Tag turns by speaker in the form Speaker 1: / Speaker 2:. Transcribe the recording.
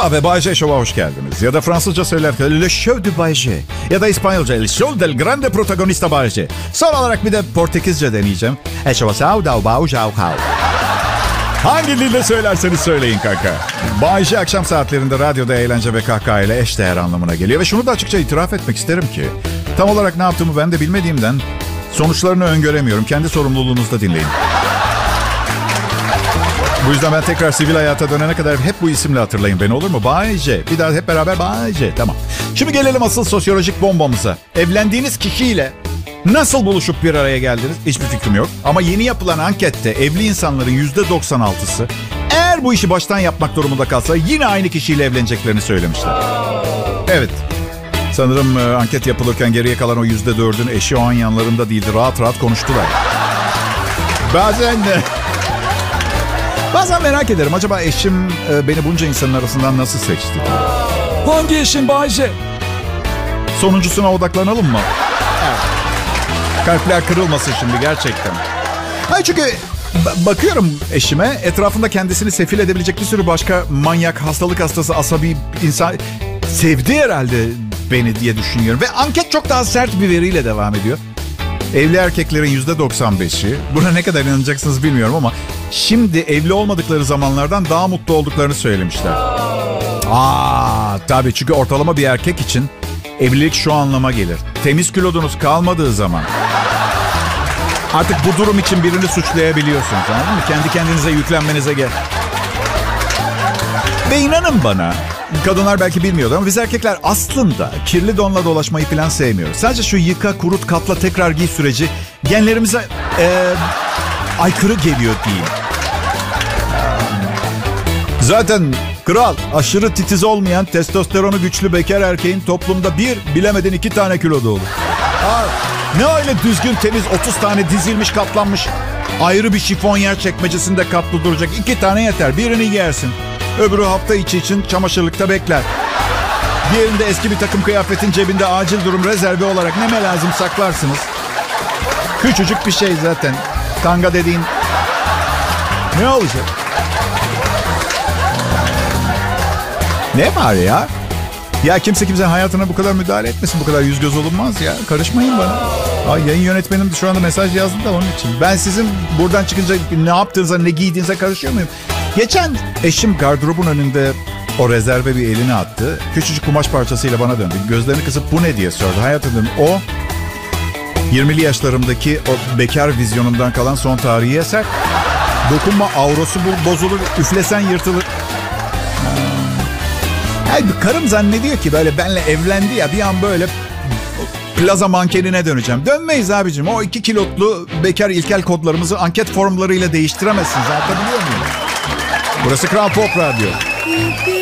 Speaker 1: Merhaba ve Bay J Show'a hoş geldiniz. Ya da Fransızca söylerken Le Show du Bay J. Ya da İspanyolca El Show del Grande Protagonista Bay J. Son olarak bir de Portekizce deneyeceğim. El Show sao da bao jau kao. Hangi dilde söylerseniz söyleyin kanka. Bay J akşam saatlerinde radyoda eğlence ve kahkaha ile eşdeğer anlamına geliyor. Ve şunu da açıkça itiraf etmek isterim ki tam olarak ne yaptığımı ben de bilmediğimden sonuçlarını öngöremiyorum. Kendi sorumluluğunuzda dinleyin. Bu yüzden ben tekrar sivil hayata dönene kadar hep bu isimle hatırlayın beni, olur mu? Bay J. Bir daha hep beraber Bay J. Tamam. Şimdi gelelim asıl sosyolojik bombamıza. Evlendiğiniz kişiyle nasıl buluşup bir araya geldiniz? Hiçbir fikrim yok. Ama yeni yapılan ankette evli insanların %96'sı eğer bu işi baştan yapmak durumunda kalsa yine aynı kişiyle evleneceklerini söylemişler. Evet. Sanırım anket yapılırken geriye kalan o %4'ün eşi o an yanlarında değildi. Rahat rahat konuştular. Bazen merak ederim. Acaba eşim beni bunca insanın arasından nasıl seçti? Hangi eşin Bay J? Sonuncusuna odaklanalım mı? Evet. Kalpler kırılmasın şimdi gerçekten. Hayır, çünkü bakıyorum eşime, etrafında kendisini sefil edebilecek bir sürü başka manyak, hastalık hastası, asabi insan sevdi herhalde beni diye düşünüyorum. Ve anket çok daha sert bir veriyle devam ediyor. Evli erkeklerin %95'i, buna ne kadar inanacaksınız bilmiyorum ama şimdi evli olmadıkları zamanlardan daha mutlu olduklarını söylemişler. Tabii, çünkü ortalama bir erkek için evlilik şu anlama gelir: temiz kilodunuz kalmadığı zaman artık bu durum için birini suçlayabiliyorsunuz, anladın mı? Kendi kendinize yüklenmenize gel. Ve inanın bana, kadınlar belki bilmiyordu ama biz erkekler aslında kirli donla dolaşmayı falan sevmiyoruz. Sadece şu yıka, kurut, katla, tekrar giy süreci genlerimize aykırı geliyor diyeyim. Zaten kral, aşırı titiz olmayan, testosteronu güçlü bekar erkeğin toplumda bilemedin 2 tane kiloda olur. Ne öyle düzgün, temiz, 30 tane dizilmiş, katlanmış, ayrı bir şifonyer çekmecesinde kaplı duracak 2 tane yeter. Birini giyersin. Öbürü hafta içi için çamaşırlıkta bekler. Diğerinde eski bir takım kıyafetin cebinde acil durum rezervi olarak neme lazım saklarsınız. Küçücük bir şey zaten. Tanga dediğin ne olacak? Ne var ya? Ya kimse kimsenin hayatına bu kadar müdahale etmesin. Bu kadar yüz göz olunmaz ya. Karışmayın bana. Yayın yönetmenim şu anda mesaj yazdı da onun için. Ben sizin buradan çıkınca ne yaptığınıza, ne giydiğinize karışıyor muyum? Geçen eşim gardırobun önünde o rezerve bir elini attı. Küçücük kumaş parçasıyla bana döndü. Gözlerini kısıp bu ne diye sordu. Hayatım dedim, o 20'li yaşlarımdaki o bekar vizyonumdan kalan son tarihi eser. Dokunma, avrosu bozulur, üflesen yırtılır. Karım zannediyor ki böyle benle evlendi ya, bir an böyle plaza mankenine döneceğim. Dönmeyiz abicim. O 2 kilotlu bekar ilkel kodlarımızı anket formlarıyla değiştiremezsiniz. Anlatabiliyor muyum? Burası Kral Pop Radyo.